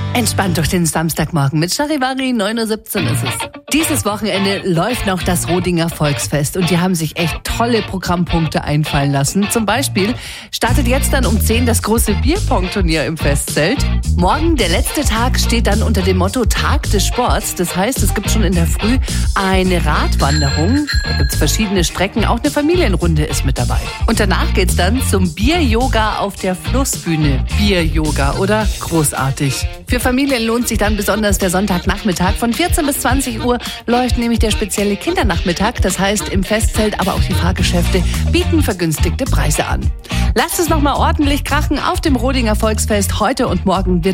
Entspannt durch den Samstagmorgen mit Charivari, 9:17 Uhr ist es. Dieses Wochenende läuft noch das Rodinger Volksfest und die haben sich echt tolle Programmpunkte einfallen lassen. Zum Beispiel startet jetzt dann um 10 das große Bierpong-Turnier im Festzelt. Morgen, der letzte Tag, steht dann unter dem Motto Tag des Sports. Das heißt, es gibt schon in der Früh eine Radwanderung. Da gibt es verschiedene Strecken, auch eine Familienrunde ist mit dabei. Und danach geht's dann zum Bier-Yoga auf der Flussbühne. Bier-Yoga, oder? Großartig. Für Familien lohnt sich dann besonders der Sonntagnachmittag. Von 14 bis 20 Uhr läuft nämlich der spezielle Kindernachmittag. Das heißt, im Festzelt, aber auch die Fahrgeschäfte bieten vergünstigte Preise an. Lasst es nochmal ordentlich krachen auf dem Rodinger Volksfest. Heute und morgen wird